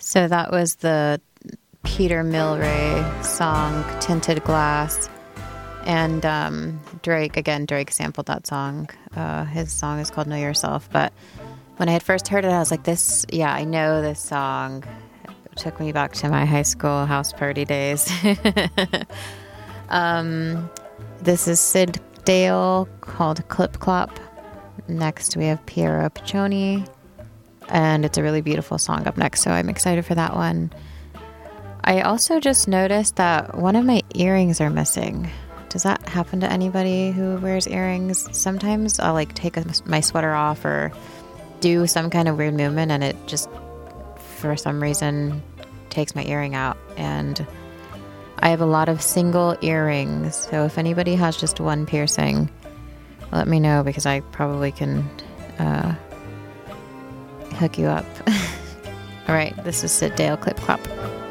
So that was the Peter Milray song, Tinted Glass. And Drake sampled that song. His song is called Know Yourself. But when I had first heard it, I was like, I know this song. It took me back to my high school house party days. This is Sid Dale called Clip Clop. Next, we have Piero Piccioni. And it's a really beautiful song up next, so I'm excited for that one. I also just noticed that one of my earrings are missing. Does that happen to anybody who wears earrings? Sometimes I'll like take my sweater off or do some kind of weird movement and it just, for some reason, takes my earring out. And I have a lot of single earrings, so if anybody has just one piercing, let me know because I probably can hook you up. All right, this is Sid Dale, Clip Clop.